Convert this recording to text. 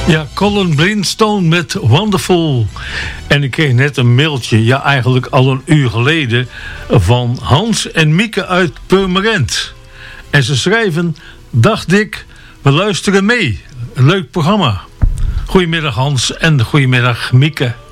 Ja, Colin Blunstone met Wonderful. En ik kreeg net een mailtje, ja eigenlijk al een uur geleden, van Hans en Mieke uit Purmerend. En ze schrijven: dag Dick, we luisteren mee. Een leuk programma. Goedemiddag Hans en goedemiddag Mieke.